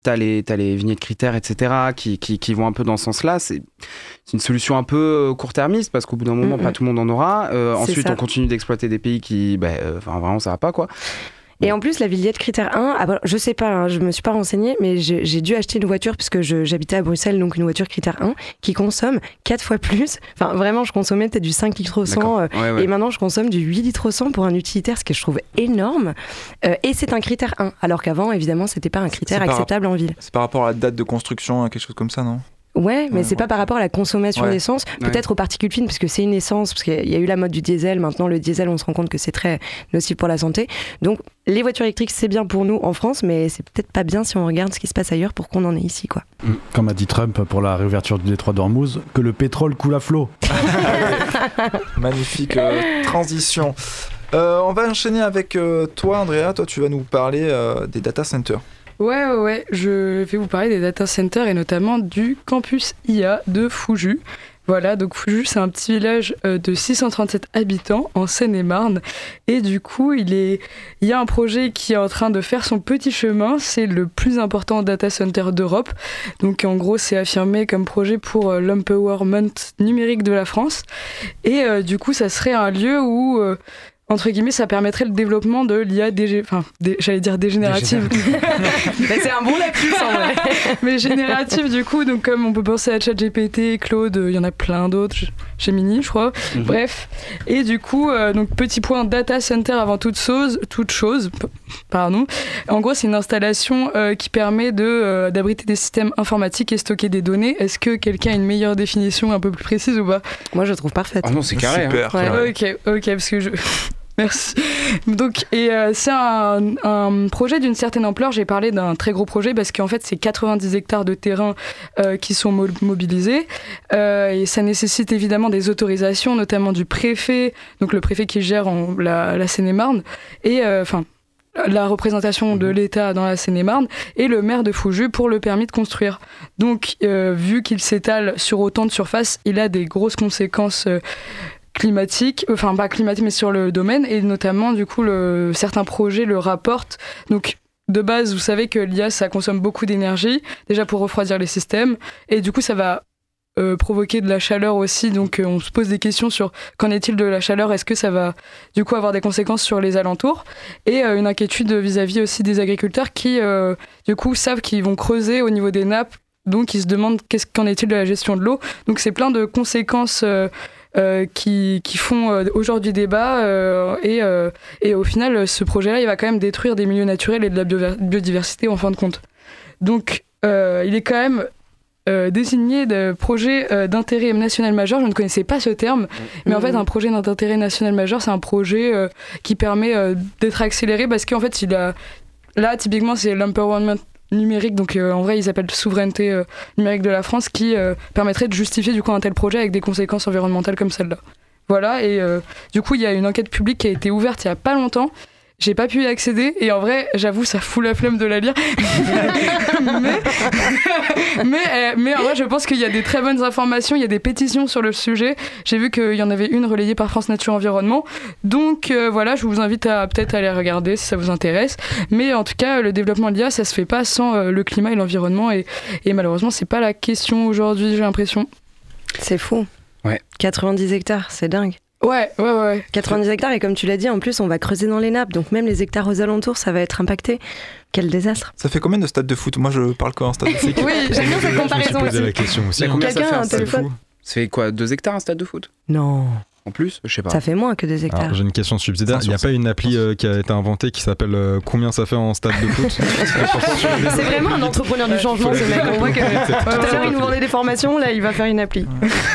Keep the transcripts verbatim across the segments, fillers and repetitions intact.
T'as les, t'as les vignettes critères, et cetera, qui, qui, qui vont un peu dans ce sens-là. C'est, c'est une solution un peu court-termiste, parce qu'au bout d'un moment, mmh. pas tout le monde en aura. Euh, ensuite, ça. on continue d'exploiter des pays qui, bah, euh, vraiment, ça va pas, quoi. Et en plus, la Vignette Critère un, ah bah, je sais pas, hein, je me suis pas renseignée, mais j'ai, j'ai dû acheter une voiture, puisque je, j'habitais à Bruxelles, donc une voiture Critère un, qui consomme quatre fois plus. Enfin, vraiment, je consommais peut-être du cinq litres au cent, euh, ouais, ouais. et maintenant, je consomme du huit litres au cent pour un utilitaire, ce que je trouve énorme. Euh, et c'est un Critère un, alors qu'avant, évidemment, c'était pas un critère acceptable par, en ville. C'est par rapport à la date de construction, quelque chose comme ça, non ? Ouais, mais ouais, c'est ouais. pas par rapport à la consommation ouais. d'essence, peut-être ouais. aux particules fines, parce que c'est une essence, parce qu'il y a eu la mode du diesel, maintenant le diesel, on se rend compte que c'est très nocif pour la santé. Donc les voitures électriques, c'est bien pour nous en France, mais c'est peut-être pas bien si on regarde ce qui se passe ailleurs pour qu'on en ait ici, quoi. Comme a dit Trump pour la réouverture du détroit d'Ormuz, que le pétrole coule à flot. Magnifique euh, transition. Euh, on va enchaîner avec euh, toi, Andrea. Toi, tu vas nous parler euh, des data centers. Ouais, ouais, ouais, je vais vous parler des data centers et notamment du campus I A de Foujoux. Voilà, donc Foujoux, c'est un petit village de six cent trente-sept habitants en Seine-et-Marne. Et du coup, il, est... il y a un projet qui est en train de faire son petit chemin. C'est le plus important data center d'Europe. Donc en gros, c'est affirmé comme projet pour l'empowerment numérique de la France. Et euh, du coup, ça serait un lieu où... Euh, entre guillemets, ça permettrait le développement de l'I A, dég... enfin, dé... j'allais dire dégénérative. Bah, c'est un bon lapsus en vrai. Mais générative, du coup, donc comme on peut penser à ChatGPT, Claude, il y en a plein d'autres, Gemini, je crois. Mm-hmm. Bref. Et du coup, euh, donc petit point data center avant toute chose, toute chose, p- pardon. En gros, c'est une installation euh, qui permet de euh, d'abriter des systèmes informatiques et stocker des données. Est-ce que quelqu'un a une meilleure définition un peu plus précise ou pas ? Moi, je trouve parfaite. Ah non, c'est carré. Super. Hein. Ouais, carré. ok, ok, parce que je. Merci. Donc, et euh, c'est un, un projet d'une certaine ampleur. J'ai parlé d'un très gros projet parce qu'en fait, c'est quatre-vingt-dix hectares de terrain euh, qui sont mo- mobilisés. Euh, et ça nécessite évidemment des autorisations, notamment du préfet, donc le préfet qui gère en, la, la Seine-et-Marne, et enfin. Euh, la représentation de l'État dans la Seine-et-Marne et le maire de Foujoux pour le permis de construire. Donc, euh, vu qu'il s'étale sur autant de surface, il a des grosses conséquences euh, climatiques, enfin pas climatiques mais sur le domaine, et notamment du coup le, certains projets le rapportent. Donc de base, vous savez que l'I A ça consomme beaucoup d'énergie, déjà pour refroidir les systèmes, et du coup ça va Euh, provoquer de la chaleur aussi, donc euh, on se pose des questions sur qu'en est-il de la chaleur, est-ce que ça va du coup avoir des conséquences sur les alentours, et euh, une inquiétude vis-à-vis aussi des agriculteurs qui euh, du coup savent qu'ils vont creuser au niveau des nappes, donc ils se demandent qu'est-ce, qu'en est-il de la gestion de l'eau, donc c'est plein de conséquences euh, euh, qui, qui font euh, aujourd'hui débat, euh, et, euh, et au final ce projet-là il va quand même détruire des milieux naturels et de la bio- biodiversité en fin de compte. Donc euh, il est quand même Euh, désigné de projet euh, d'intérêt national majeur. Je ne connaissais pas ce terme, mmh. mais en fait un projet d'intérêt national majeur c'est un projet euh, qui permet euh, d'être accéléré parce qu'en fait il a... là typiquement c'est l'empowerment numérique, donc euh, en vrai ils appellent souveraineté euh, numérique de la France, qui euh, permettrait de justifier du coup un tel projet avec des conséquences environnementales comme celle-là. Voilà, et euh, du coup il y a une enquête publique qui a été ouverte il y a pas longtemps. J'ai pas pu y accéder et en vrai, j'avoue, ça fout la flemme de la lire. mais, mais, mais en vrai, je pense qu'il y a des très bonnes informations, il y a des pétitions sur le sujet. J'ai vu qu'il y en avait une relayée par France Nature Environnement. Donc euh, voilà, je vous invite à peut-être aller regarder si ça vous intéresse. Mais en tout cas, le développement de l'I A, ça se fait pas sans euh, le climat et l'environnement. Et, et malheureusement, c'est pas la question aujourd'hui, j'ai l'impression. C'est fou. Ouais. quatre-vingt-dix hectares, c'est dingue. Ouais, ouais, ouais. quatre-vingt-dix hectares, et comme tu l'as dit, en plus, on va creuser dans les nappes, donc même les hectares aux alentours, ça va être impacté. Quel désastre. Ça fait combien de stades de foot ? Moi, je parle qu'en stade de foot. Oui, j'aime bien cette comparaison je me suis posé aussi. la question aussi. Combien Quelqu'un ça fait a un un stade de téléphone foot ? Ça fait quoi, deux hectares un stade de foot ? Non. En plus ? Je sais pas. Ça fait moins que deux hectares. Alors, j'ai une question subsidiaire. Il n'y a pas une appli euh, qui a été inventée qui s'appelle euh, Combien ça fait en stade de foot ? C'est vraiment un entrepreneur du changement, ce mec. On voit que tout à l'heure, il nous vendait des formations, là, il va faire une appli.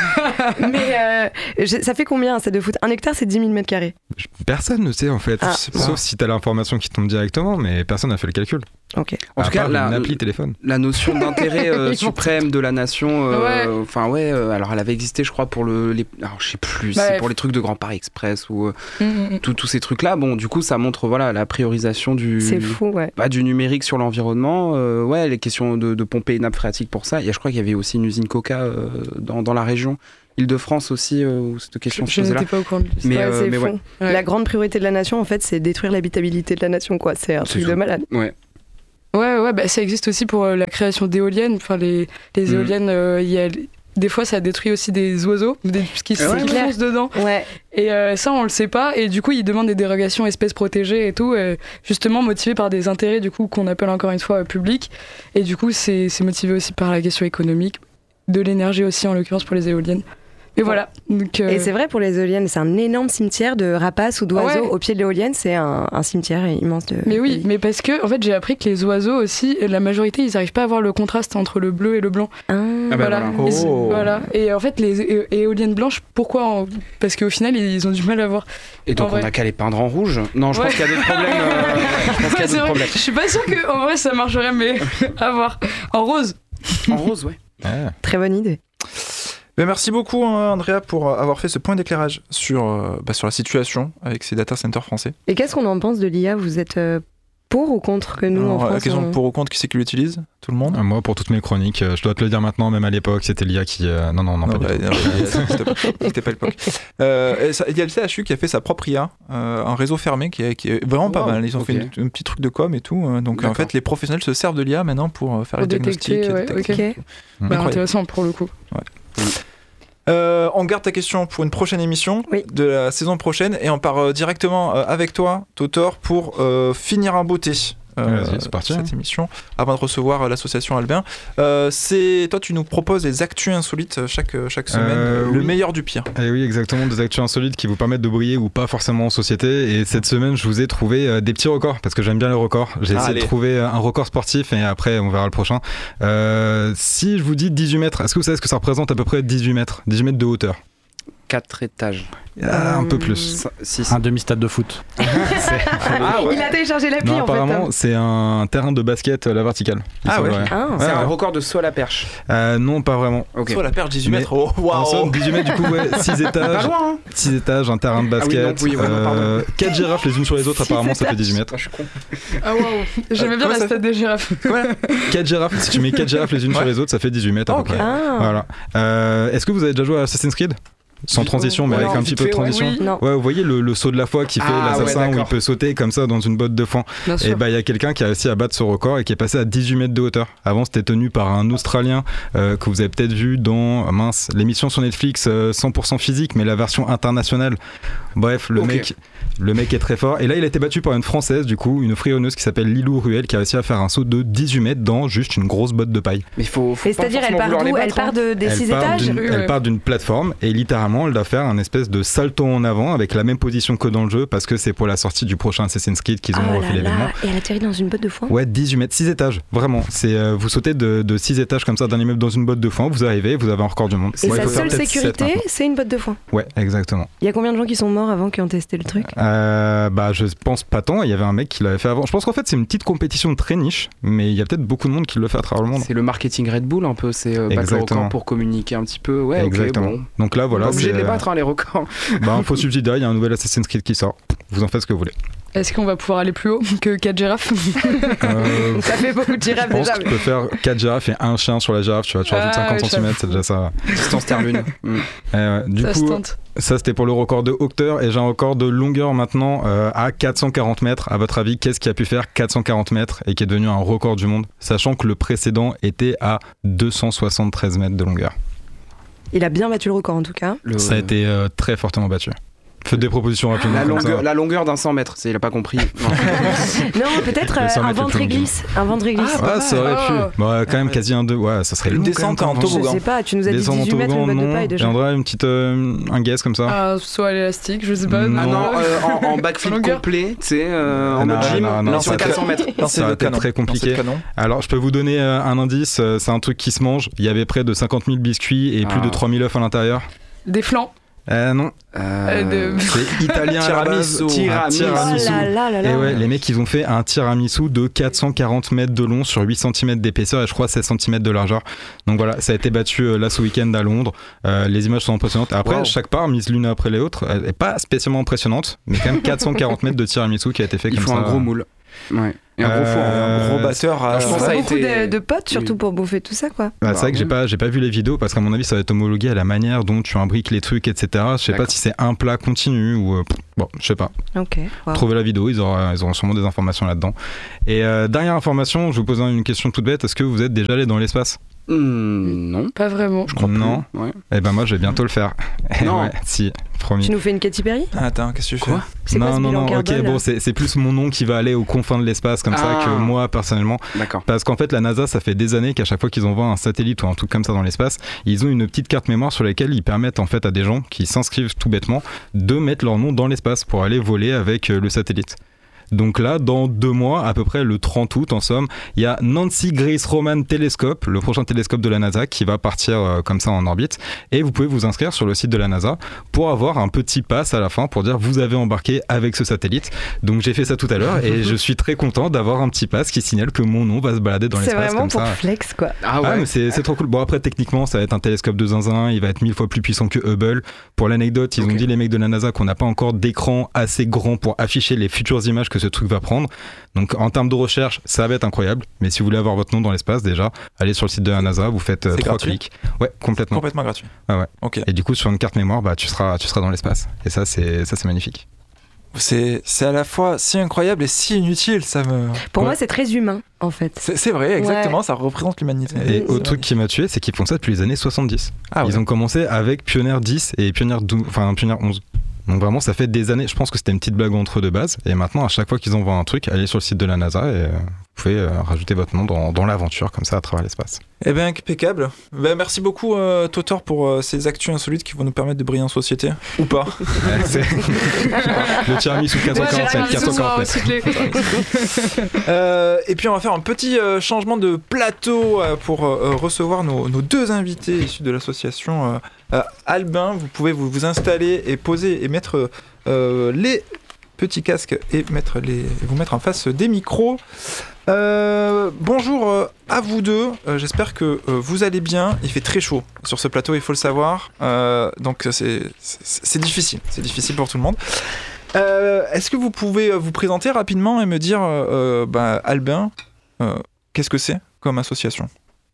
Mais euh, ça fait combien un stade de foot ? Un hectare, c'est dix mille mètres carrés. Personne ne sait en fait. Ah. Sauf si tu as l'information qui tombe directement, mais personne n'a fait le calcul. Ok. En tout cas, la, une appli téléphone. la notion d'intérêt euh, suprême de la nation, euh, enfin ouais. ouais, euh, alors elle avait existé, je crois, pour le, les, alors je sais plus, Ouais. c'est pour les trucs de Grand Paris Express ou euh, Mmh. tous tous ces trucs-là. Bon, du coup, ça montre voilà la priorisation du, C'est fou, ouais. bah, du numérique sur l'environnement. Euh, ouais, les questions de, de pomper les nappes phréatiques pour ça. Et je crois qu'il y avait aussi une usine Coca euh, dans, dans la région. Île-de-France aussi, euh, où cette question Je, se je posait là. n'étais pas au courant de ça. Mais, Ouais, euh, c'est mais fou. ouais. Ouais. La grande priorité de la nation, en fait, c'est détruire l'habitabilité de la nation, quoi. C'est un C'est truc fou. de malade. Ouais. Ouais, ouais, bah, ça existe aussi pour euh, la création d'éoliennes. Enfin, les, les mmh. éoliennes, euh, y a, des fois, ça détruit aussi des oiseaux, des, parce qu'ils se foncent dedans. Ouais. Et euh, ça, on le sait pas. Et du coup, ils demandent des dérogations espèces protégées et tout, euh, justement motivés par des intérêts, du coup, qu'on appelle encore une fois euh, publics. Et du coup, c'est, c'est motivé aussi par la question économique, de l'énergie aussi, en l'occurrence, pour les éoliennes. Et voilà. Donc, euh... Et c'est vrai pour les éoliennes, c'est un énorme cimetière de rapaces ou d'oiseaux. Ouais. Au pied de l'éolienne, c'est un, un cimetière immense de. Mais oui, mais parce que en fait, j'ai appris que les oiseaux aussi, la majorité, ils n'arrivent pas à avoir le contraste entre le bleu et le blanc. Ah, ah bah voilà. voilà. Et, oh. voilà. Et en fait, les é- éoliennes blanches, pourquoi en... Parce qu'au final, ils ont du mal à voir. Et donc, on n'a qu'à les peindre en rouge. Non, je ouais. pense qu'il y a d'autres problèmes. Euh... je pense qu'il y a d'autres problèmes. Je suis pas sûre que en vrai ça marcherait, mais à voir. En rose. En rose, ouais. Ah. Très bonne idée. Ben merci beaucoup hein, Andrea pour avoir fait ce point d'éclairage sur, euh, bah, sur la situation avec ces data centers français. Et qu'est-ce qu'on en pense de l'I A ? Vous êtes euh, pour ou contre que nous Alors, en France la question on... pour ou contre, qui c'est qui l'utilise ? Tout le monde ? euh, Moi pour toutes mes chroniques, euh, je dois te le dire maintenant, même à l'époque c'était l'I A qui... Euh... Non, non, non, non, pas bah, du non, tout. C'était pas l'époque. Euh, il y a le C H U qui a fait sa propre I A, euh, un réseau fermé qui est, qui est vraiment wow, pas mal. Ils ont okay. fait une, un petit truc de com et tout. Euh, donc D'accord. en fait les professionnels se servent de l'I A maintenant pour faire pour les diagnostics. Ouais, okay. mmh. bah, intéressant pour le coup. Ouais. Mmh. Euh, on garde ta question pour une prochaine émission oui. de la saison prochaine et on part euh, directement euh, avec toi, Totor, pour euh, finir en beauté euh, Vas-y, c'est parti, cette hein. émission avant de recevoir euh, l'association Albin. Euh, c'est, toi, tu nous proposes des actus insolites chaque, chaque semaine, euh, le oui. meilleur du pire. Et oui, exactement, des actus insolites qui vous permettent de briller ou pas forcément en société. Et cette semaine, je vous ai trouvé euh, des petits records parce que j'aime bien les records. J'ai ah, essayé allez. de trouver un record sportif et après, on verra le prochain. Euh, si je vous dis dix-huit mètres, est-ce que vous savez ce que ça représente à peu près dix-huit mètres ? dix-huit mètres de hauteur. quatre étages. Ah, un peu plus. six. Un demi-stade de foot. ah, ouais. Il a téléchargé l'appli non, en apparemment, fait. c'est un terrain de basket à la verticale. Ah ouais. Ah, c'est ouais, un ouais. record de saut à la perche. Euh, non, pas vraiment. Okay. Saut à la perche, dix-huit mètres. Oh, wow. dix-huit mètres, du coup, ouais, six étages. Pas loin, hein. six étages, un terrain de basket. Ah oui, non, oui, euh, quatre girafes les unes sur les autres, apparemment, ça fait dix-huit mètres. Ah, je suis con. Ah waouh. J'aimais bien la stade des girafes. quatre girafes, si tu mets quatre girafes les unes ouais. sur les autres, ça fait dix-huit mètres à okay. peu près. Ah. Voilà. Euh, est-ce que vous avez déjà joué à Assassin's Creed ? Sans transition, mais ouais, avec non, un petit peu de transition. Ouais, oui. ouais, vous voyez le, le saut de la foi qui fait ah, l'assassin ouais, où il peut sauter comme ça dans une botte de foin. Et bah il y a quelqu'un qui a réussi à battre ce record et qui est passé à dix-huit mètres de hauteur. Avant c'était tenu par un Australien euh, que vous avez peut-être vu dans mince l'émission sur Netflix euh, cent pour cent physique, mais la version internationale. Bref, le okay. mec, le mec est très fort. Et là il a été battu par une Française du coup, une frionneuse qui s'appelle Lilou Ruel qui a réussi à faire un saut de dix-huit mètres dans juste une grosse botte de paille. Mais faut. faut et c'est-à-dire elle part d'où ? Elle part de, des elle six part étages. D'une, elle part d'une plateforme et littéralement elle doit faire un espèce de salto en avant avec la même position que dans le jeu parce que c'est pour la sortie du prochain Assassin's Creed qu'ils ont oh refait l'événement. Et elle atterrit dans une botte de foin ? Ouais, dix-huit mètres, six étages, vraiment. C'est, euh, vous sautez de, de six étages comme ça d'un immeuble dans une botte de foin, vous arrivez, vous avez un record du monde. Et ouais, sa seule sécurité, c'est une botte de foin ? Ouais, exactement. Il y a combien de gens qui sont morts avant qui ont testé le truc ? euh, Bah, je pense pas tant, il y avait un mec qui l'avait fait avant. Je pense qu'en fait, c'est une petite compétition très niche, mais il y a peut-être beaucoup de monde qui le fait à travers le monde. C'est le marketing Red Bull un peu, c'est euh, battre le record pour communiquer un petit peu. Ouais, exactement. Okay, bon. Donc là, voilà. On est obligé c'est... de les battre, hein, les records. Bah, faut subsidier, il y a un nouvel Assassin's Creed qui sort. Vous en faites ce que vous voulez. Est-ce qu'on va pouvoir aller plus haut que quatre girafes ? euh, Ça fait beaucoup de girafes déjà. Je pense que tu peux faire quatre girafes et un chien sur la girafe, tu vois, tu rajoutes ah, cinquante centimètres, c'est déjà ça. Distance terre-lune. mm. ouais, du ça coup, ça c'était pour le record de hauteur et j'ai un record de longueur maintenant euh, à quatre cent quarante mètres. À votre avis, qu'est-ce qui a pu faire quatre cent quarante mètres et qui est devenu un record du monde, sachant que le précédent était à deux cent soixante-treize mètres de longueur. Il a bien battu le record en tout cas. Le... Ça a été euh, très fortement battu. Faites des propositions rapidement. La comme longueur, ça. la longueur d'un cent mètres, c'est, il a pas compris. Non, non peut-être euh, un ventre glisse. Un ventre glisse. Ah, ouais, ça aurait pu. Oh. Bah, quand même quasi un deux. Ouais, ça serait une descente en toboggan. Je sais pas, tu nous as dit dix-huit mètres une botte de paille déjà. Viendra une petite, euh, un guess comme ça. Ah, soit à l'élastique, je sais pas. Non, ah non euh, en, en backflip complet, tu sais, euh, en mode gym, non, non, c'est quatre cents mètres. Ça va être très compliqué. Alors, je peux vous donner un indice. C'est un truc qui se mange. Il y avait près de cinquante mille biscuits et plus de trois mille œufs à l'intérieur. Des flancs. Euh, non. Euh, de... C'est italien à la base. Tiramisu. tiramisu. Oh là là là là. Et ouais, les mecs, ils ont fait un tiramisu de quatre cent quarante mètres de long sur huit centimètres d'épaisseur et je crois seize centimètres de largeur. Donc voilà, ça a été battu euh, là ce week-end à Londres. Euh, les images sont impressionnantes. Après, wow. chaque part mise l'une après les autres, elle est pas spécialement impressionnante, mais quand même quatre cent quarante mètres de tiramisu qui a été fait Il comme faut ça. Il faut un gros moule. Ouais. Et un gros four, euh, un gros batteur. À... Je pense ça a beaucoup été... de, de potes, surtout oui. pour bouffer tout ça, quoi. Bah, c'est vrai que j'ai pas, j'ai pas vu les vidéos parce qu'à mon avis, ça va être homologué à la manière dont tu imbriques les trucs, et cetera. Je sais D'accord. pas si c'est un plat continu ou. Euh, bon, je sais pas. Ok. Wow. Trouvez la vidéo, ils auront, ils auront sûrement des informations là-dedans. Et euh, dernière information, je vous pose une question toute bête. Est-ce que vous êtes déjà allé dans l'espace ? Mmh, non. Pas vraiment. Je crois non. Ouais. Eh ben moi, je vais bientôt le faire. Non. ouais, si, promis. Tu nous fais une Katy Perry ? Attends, qu'est-ce que tu fais ? Quoi ? C'est non, quoi, ce non, bilan non, carbone, ok, bon, c'est, c'est plus mon nom qui va aller aux confins de l'espace, comme ah. ça, que moi, personnellement. D'accord. Parce qu'en fait, la NASA, ça fait des années qu'à chaque fois qu'ils envoient un satellite ou un truc comme ça dans l'espace, ils ont une petite carte mémoire sur laquelle ils permettent en fait à des gens qui s'inscrivent tout bêtement de mettre leur nom dans l'espace pour aller voler avec le satellite. Donc là, dans deux mois, à peu près le trente août, en somme, il y a Nancy Grace Roman Telescope, le prochain télescope de la NASA, qui va partir euh, comme ça en orbite. Et vous pouvez vous inscrire sur le site de la NASA pour avoir un petit pass à la fin pour dire vous avez embarqué avec ce satellite. Donc j'ai fait ça tout à l'heure et je suis très content d'avoir un petit pass qui signale que mon nom va se balader dans c'est l'espace comme ça. C'est vraiment pour flex, quoi. Ah ouais. Ah, mais c'est, c'est trop cool. Bon, après, techniquement, ça va être un télescope de zinzin. Il va être mille fois plus puissant que Hubble. Pour l'anecdote, ils okay. ont dit, les mecs de la NASA, qu'on n'a pas encore d'écran assez grand pour afficher les futures images que ce truc va prendre. Donc en termes de recherche, ça va être incroyable. Mais si vous voulez avoir votre nom dans l'espace, déjà, allez sur le site de la NASA, vous faites euh, trois gratuit. clics. Ouais, complètement. Complètement gratuit. Ah ouais. Okay. Et du coup, sur une carte mémoire, bah, tu seras, tu seras dans l'espace. Et ça, c'est, ça, c'est magnifique. C'est, c'est à la fois si incroyable et si inutile. Ça me... Pour ouais. moi, c'est très humain, en fait. C'est, c'est vrai, exactement. Ouais. Ça représente l'humanité. Et autre truc qui m'a tué, c'est qu'ils font ça depuis les années soixante-dix. Ah ouais. Ils ont commencé avec Pioneer dix et Pioneer douze, enfin Pioneer onze. Donc vraiment, ça fait des années. Je pense que c'était une petite blague entre eux de base. Et maintenant, à chaque fois qu'ils envoient un truc, allez sur le site de la NASA et euh, vous pouvez euh, rajouter votre nom dans, dans l'aventure, comme ça, à travers l'espace. Eh bien, impeccable. Ben, merci beaucoup, euh, Totor, pour euh, ces actus insolites qui vont nous permettre de briller en société. Ou pas. Ouais, c'est... Le tiramisu quatre cent quarante-sept. quatre cent quarante-sept. euh, et puis, on va faire un petit euh, changement de plateau euh, pour euh, recevoir nos, nos deux invités issus de l'association euh, euh, Albin. Vous pouvez vous, vous installer et poser et mettre euh, les petits casques et mettre les, vous mettre en face des micros. Euh, bonjour euh, à vous deux, euh, j'espère que euh, vous allez bien. Il fait très chaud sur ce plateau, il faut le savoir, euh, donc c'est, c'est, c'est difficile, c'est difficile pour tout le monde. Euh, est-ce que vous pouvez vous présenter rapidement et me dire, euh, bah, Albin, euh, qu'est-ce que c'est comme association ?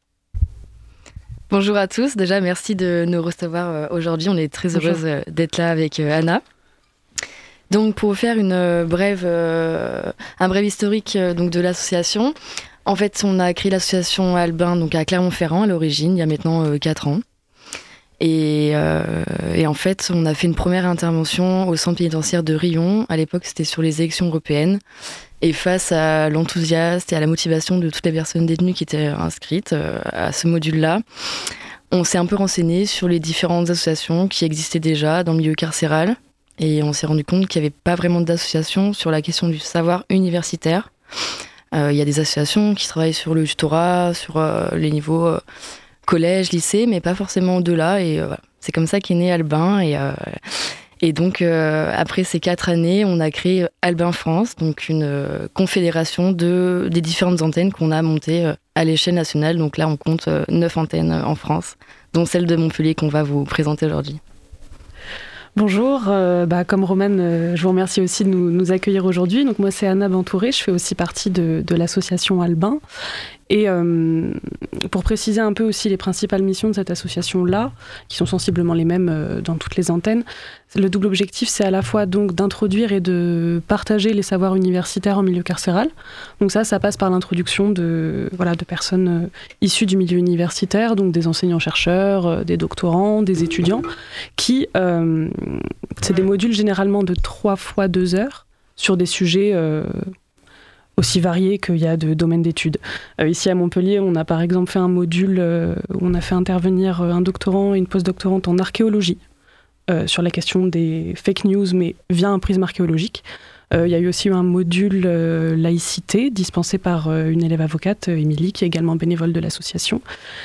Bonjour à tous, déjà merci de nous recevoir aujourd'hui, on est très heureuse Bonjour. d'être là avec Anna. Donc pour faire une brève, euh, un bref historique euh, donc de l'association, en fait on a créé l'association Albin donc à Clermont-Ferrand à l'origine, il y a maintenant euh, quatre ans. Et, euh, et en fait on a fait une première intervention au centre pénitentiaire de Riom, à l'époque c'était sur les élections européennes. Et face à l'enthousiasme et à la motivation de toutes les personnes détenues qui étaient inscrites euh, à ce module-là, on s'est un peu renseigné sur les différentes associations qui existaient déjà dans le milieu carcéral. Et on s'est rendu compte qu'il n'y avait pas vraiment d'association sur la question du savoir universitaire. Euh, il y a des associations qui travaillent sur le tutorat, sur euh, les niveaux euh, collège, lycée, mais pas forcément au-delà. Et euh, voilà. C'est comme ça qu'est né Albin. Et, euh, et donc, euh, après ces quatre années, on a créé Albin France, donc une euh, confédération de, des différentes antennes qu'on a montées euh, à l'échelle nationale. Donc là, on compte euh, neuf antennes en France, dont celle de Montpellier qu'on va vous présenter aujourd'hui. Bonjour, euh, bah, comme Romane, euh, je vous remercie aussi de nous, nous accueillir aujourd'hui. Donc moi c'est Anna Bantouré, je fais aussi partie de, de l'association Albin. Et euh, pour préciser un peu aussi les principales missions de cette association-là, qui sont sensiblement les mêmes euh, dans toutes les antennes, le double objectif c'est à la fois donc d'introduire et de partager les savoirs universitaires en milieu carcéral. Donc ça, ça passe par l'introduction de, voilà, de personnes euh, issues du milieu universitaire, donc des enseignants-chercheurs, euh, des doctorants, des étudiants, qui, euh, c'est des modules généralement de trois fois deux heures sur des sujets euh, aussi variés qu'il y a de domaines d'études. Euh, ici à Montpellier, on a par exemple fait un module euh, où on a fait intervenir un doctorant et une post-doctorante en archéologie euh, sur la question des fake news, mais via un prisme archéologique. Euh, il y a eu aussi un module euh, laïcité dispensé par euh, une élève avocate, Émilie, qui est également bénévole de l'association.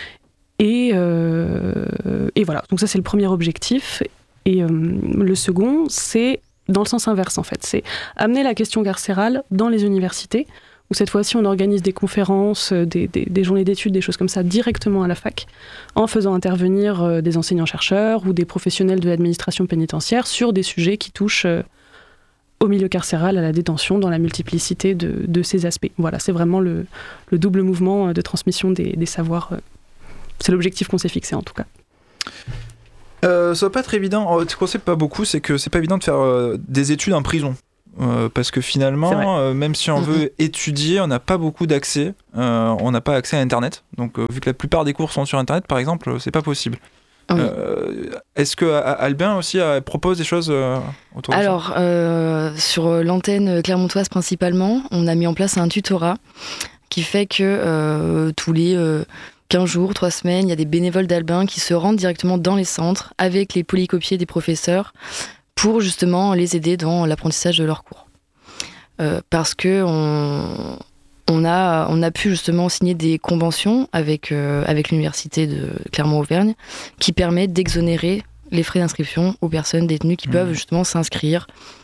Et, euh, et voilà, donc ça c'est le premier objectif. Et euh, le second, c'est dans le sens inverse en fait, c'est amener la question carcérale dans les universités, où cette fois-ci on organise des conférences, des, des, des journées d'études, des choses comme ça directement à la fac, en faisant intervenir euh, des enseignants-chercheurs ou des professionnels de l'administration pénitentiaire sur des sujets qui touchent euh, au milieu carcéral, à la détention, dans la multiplicité de, de ces aspects. Voilà, c'est vraiment le, le double mouvement de transmission des, des savoirs. C'est l'objectif qu'on s'est fixé en tout cas. Euh, ça va pas être évident. Ce qu'on sait pas beaucoup, c'est que c'est pas évident de faire euh, des études en prison. Euh, parce que finalement, euh, même si on veut mm-hmm. étudier, on n'a pas beaucoup d'accès. Euh, on n'a pas accès à Internet. Donc, euh, vu que la plupart des cours sont sur Internet, par exemple, c'est pas possible. Oui. Euh, est-ce que Albin aussi euh, propose des choses euh, autour de ça ? Alors, euh, sur l'antenne clermontoise principalement, on a mis en place un tutorat qui fait que euh, tous les euh, quinze jours, trois semaines, il y a des bénévoles d'Albin qui se rendent directement dans les centres avec les polycopiés des professeurs pour justement les aider dans l'apprentissage de leurs cours. Euh, parce que on... On a, on a pu justement signer des conventions avec, euh, avec l'université de Clermont-Auvergne qui permettent d'exonérer les frais d'inscription aux personnes détenues qui mmh. peuvent justement s'inscrire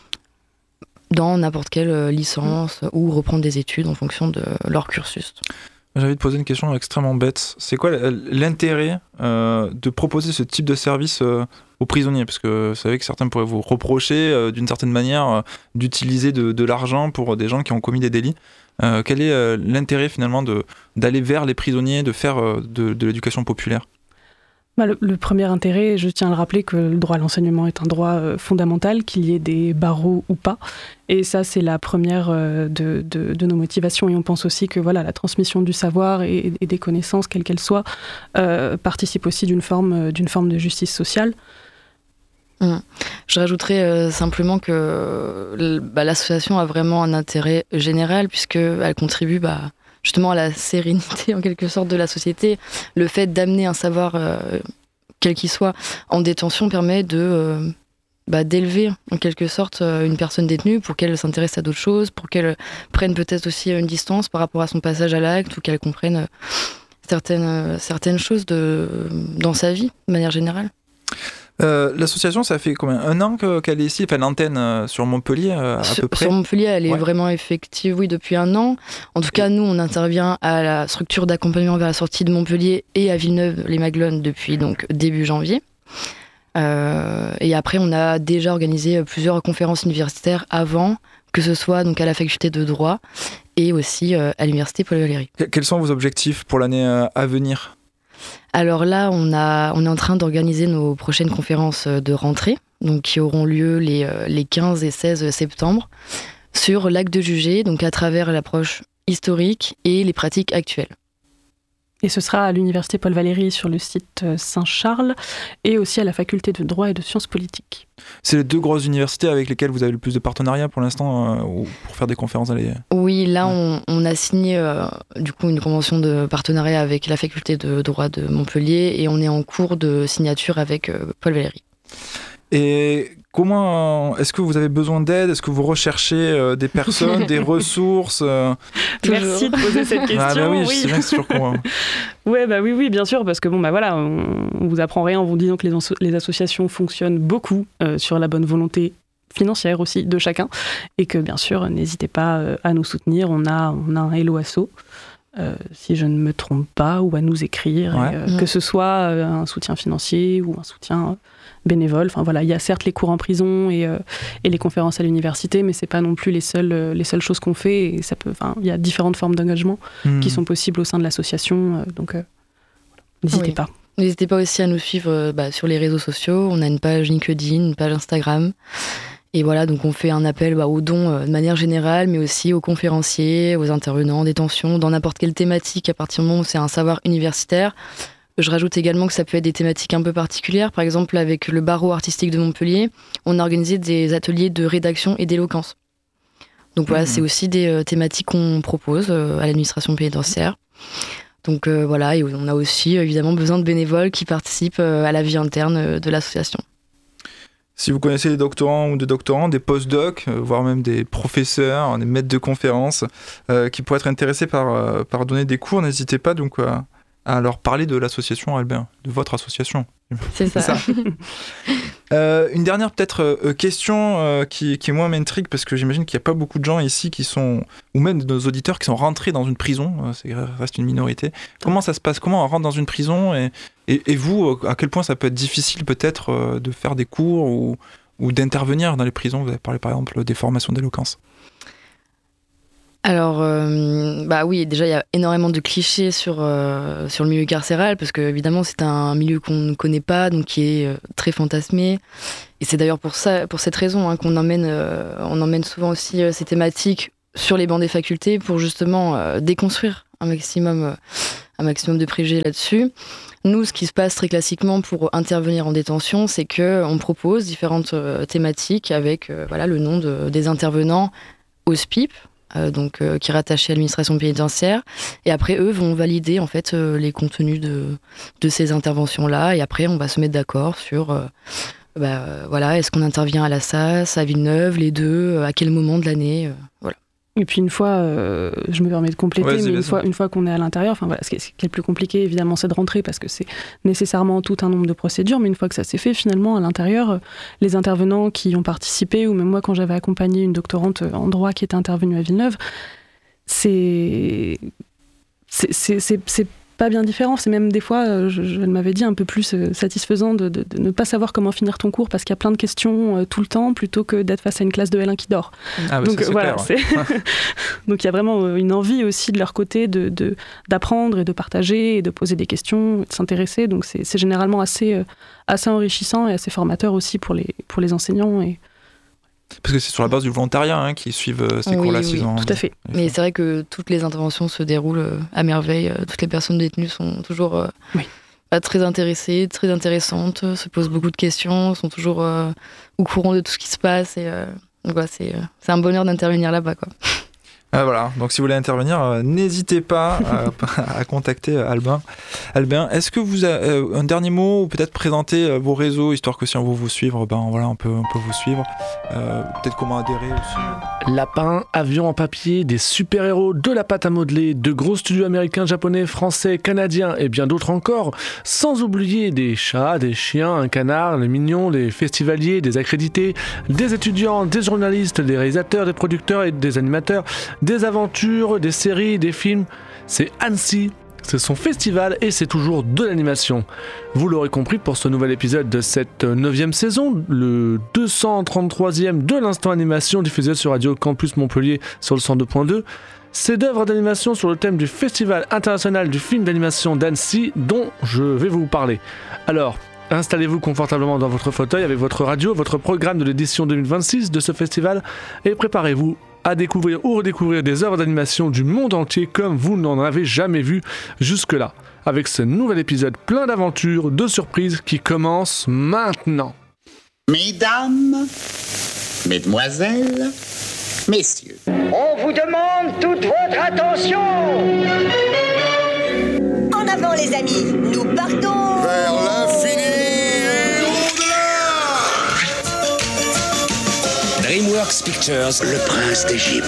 dans n'importe quelle licence mmh. ou reprendre des études en fonction de leur cursus. J'ai envie de poser une question extrêmement bête. C'est quoi l'intérêt euh, de proposer ce type de service euh, aux prisonniers ? Parce que vous savez que certains pourraient vous reprocher euh, d'une certaine manière euh, d'utiliser de, de l'argent pour des gens qui ont commis des délits. Euh, quel est euh, l'intérêt finalement de, d'aller vers les prisonniers, de faire euh, de, de l'éducation populaire ? Bah, le, le premier intérêt, je tiens à le rappeler que le droit à l'enseignement est un droit euh, fondamental, qu'il y ait des barreaux ou pas. Et ça, c'est la première euh, de, de, de nos motivations. Et on pense aussi que voilà, la transmission du savoir et, et des connaissances, quelles qu'elles soient, euh, participe aussi d'une forme, euh, d'une forme de justice sociale. Mmh. Je rajouterais euh, simplement que euh, bah, l'association a vraiment un intérêt général puisqu'elle contribue bah, justement à la sérénité en quelque sorte de la société. Le fait d'amener un savoir, euh, quel qu'il soit, en détention permet de, euh, bah, d'élever en quelque sorte une personne détenue pour qu'elle s'intéresse à d'autres choses, pour qu'elle prenne peut-être aussi une distance par rapport à son passage à l'acte ou qu'elle comprenne certaines, certaines choses de, dans sa vie de manière générale. Euh, l'association, ça fait combien ? Un an qu'elle est ici, enfin l'antenne euh, sur Montpellier euh, à sur, peu près. Sur Montpellier, elle est ouais. vraiment effective, oui, depuis un an. En tout cas, nous, on intervient à la structure d'accompagnement vers la sortie de Montpellier et à Villeneuve-les-Maglones depuis donc début janvier. Euh, et après, on a déjà organisé plusieurs conférences universitaires avant, que ce soit donc à la faculté de droit et aussi euh, à l'université Paul Valéry. Quels sont vos objectifs pour l'année euh, à venir ? Alors là, on, a, on est en train d'organiser nos prochaines conférences de rentrée, donc qui auront lieu les, les quinze et seize septembre, sur l'acte de juger, donc à travers l'approche historique et les pratiques actuelles. Et ce sera à l'université Paul Valéry sur le site Saint-Charles et aussi à la faculté de droit et de sciences politiques. C'est les deux grosses universités avec lesquelles vous avez le plus de partenariats pour l'instant euh, pour faire des conférences à les... Oui, là on, on a signé euh, du coup une convention de partenariat avec la faculté de droit de Montpellier et on est en cours de signature avec euh, Paul Valéry. Et comment est-ce que vous avez besoin d'aide ? Est-ce que vous recherchez euh, des personnes, des ressources euh... Merci de poser cette question. Ah bah oui, oui. c'est vrai que c'est toujours con. Ouais, bah oui, oui, bien sûr, parce que bon, bah voilà, on, on vous apprend rien en vous disant que les, les associations fonctionnent beaucoup euh, sur la bonne volonté financière aussi de chacun, et que bien sûr, n'hésitez pas euh, à nous soutenir. On a, on a un Hello Asso. Euh, si je ne me trompe pas, ou à nous écrire, ouais. et, euh, mmh. que ce soit euh, un soutien financier ou un soutien euh, bénévole. Enfin voilà, il y a certes les cours en prison et, euh, et les conférences à l'université, mais c'est pas non plus les seules, euh, les seules choses qu'on fait. Et ça peut, enfin, il y a différentes formes d'engagement mmh. qui sont possibles au sein de l'association. Euh, donc, euh, n'hésitez oui. pas. N'hésitez pas aussi à nous suivre euh, bah, sur les réseaux sociaux. On a une page LinkedIn, une page Instagram. Et voilà, donc on fait un appel bah, aux dons euh, de manière générale, mais aussi aux conférenciers, aux intervenants en détention, dans n'importe quelle thématique, à partir du moment où c'est un savoir universitaire. Je rajoute également que ça peut être des thématiques un peu particulières. Par exemple, avec le barreau artistique de Montpellier, on a organisé des ateliers de rédaction et d'éloquence. Donc voilà, mmh. c'est aussi des euh, thématiques qu'on propose euh, à l'administration pénitentiaire. Donc euh, voilà, et on a aussi évidemment besoin de bénévoles qui participent euh, à la vie interne euh, de l'association. Si vous connaissez des doctorants ou des doctorants, des post-docs, euh, voire même des professeurs, des maîtres de conférences euh, qui pourraient être intéressés par, euh, par donner des cours, n'hésitez pas donc euh, à leur parler de l'association Albin, de votre association. C'est ça. C'est ça. euh, une dernière peut-être euh, question euh, qui, qui moi m'intrigue parce que j'imagine qu'il n'y a pas beaucoup de gens ici qui sont, ou même de nos auditeurs qui sont rentrés dans une prison, euh, c'est reste une minorité. Comment ça se passe ? Comment on rentre dans une prison et, et, et vous, à quel point ça peut être difficile peut-être euh, de faire des cours ou, ou d'intervenir dans les prisons? Vous avez parlé par exemple des formations d'éloquence. Alors, euh, bah oui, déjà il y a énormément de clichés sur, euh, sur le milieu carcéral, parce que évidemment c'est un milieu qu'on ne connaît pas, donc qui est euh, très fantasmé. Et c'est d'ailleurs pour ça, pour cette raison hein, qu'on emmène, euh, on emmène souvent aussi euh, ces thématiques sur les bancs des facultés pour justement euh, déconstruire un maximum, euh, un maximum de préjugés là-dessus. Nous, ce qui se passe très classiquement pour intervenir en détention, c'est qu'on propose différentes euh, thématiques avec euh, voilà, le nom de, des intervenants au S P I P. Euh, donc, euh, qui est rattaché à l'administration pénitentiaire. Et après, eux vont valider en fait, euh, les contenus de, de ces interventions-là. Et après, on va se mettre d'accord sur, euh, bah, euh, voilà, est-ce qu'on intervient à la S A S, à Villeneuve, les deux, euh, à quel moment de l'année, euh, voilà. Et puis une fois, euh, je me permets de compléter, ouais, mais une fois, une fois qu'on est à l'intérieur, enfin voilà, ce qui est, ce qui est le plus compliqué évidemment, c'est de rentrer parce que c'est nécessairement tout un nombre de procédures, mais une fois que ça s'est fait, finalement à l'intérieur, les intervenants qui ont participé, ou même moi quand j'avais accompagné une doctorante en droit qui était intervenue à Villeneuve, c'est c'est, c'est, c'est, c'est pas bien différent, c'est même des fois, je, je m'avais dit, un peu plus satisfaisant de, de, de ne pas savoir comment finir ton cours parce qu'il y a plein de questions euh, tout le temps plutôt que d'être face à une classe de L un qui dort. Ah bah donc ça, c'est voilà, clair, ouais. c'est... donc il y a vraiment une envie aussi de leur côté de, de, d'apprendre et de partager et de poser des questions, de s'intéresser, donc c'est, c'est généralement assez, euh, assez enrichissant et assez formateur aussi pour les, pour les enseignants. Et... Parce que c'est sur la base du volontariat hein, qu'ils suivent euh, ces oui, cours-là. Oui, ont... tout à fait. Mais c'est vrai que toutes les interventions se déroulent euh, à merveille. Euh, toutes les personnes détenues sont toujours euh, oui. bah, très intéressées, très intéressantes, euh, se posent beaucoup de questions, sont toujours euh, au courant de tout ce qui se passe. Et, euh, donc, ouais, c'est, euh, c'est un bonheur d'intervenir là-bas, quoi. Ah, voilà, donc si vous voulez intervenir, euh, n'hésitez pas à, à contacter Albin. Albin, est-ce que vous avez euh, un dernier mot ou peut-être présenter euh, vos réseaux, histoire que si on veut vous suivre, ben voilà, on peut, on peut vous suivre. Euh, peut-être comment adhérer aussi. Lapin, avion en papier, des super-héros, de la pâte à modeler, de gros studios américains, japonais, français, canadiens et bien d'autres encore. Sans oublier des chats, des chiens, un canard, les mignons, les festivaliers, des accrédités, des étudiants, des journalistes, des réalisateurs, des producteurs et des animateurs. Des aventures, des séries, des films, c'est Annecy, c'est son festival et c'est toujours de l'animation. Vous l'aurez compris pour ce nouvel épisode de cette neuvième saison, le deux cent trente-troisième de l'Instant Animation diffusé sur Radio Campus Montpellier sur le cent deux point deux. C'est d'œuvres d'animation sur le thème du Festival international du film d'animation d'Annecy dont je vais vous parler. Alors, installez-vous confortablement dans votre fauteuil avec votre radio, votre programme de l'édition deux mille vingt-six de ce festival et préparez-vous à découvrir ou redécouvrir des œuvres d'animation du monde entier comme vous n'en avez jamais vu jusque-là, avec ce nouvel épisode plein d'aventures, de surprises qui commence maintenant. Mesdames, mesdemoiselles, messieurs, on vous demande toute votre attention. En avant les amis, nous partons vers l'infini et au-delà. DreamWorks Pictures, Le Prince d'Égypte.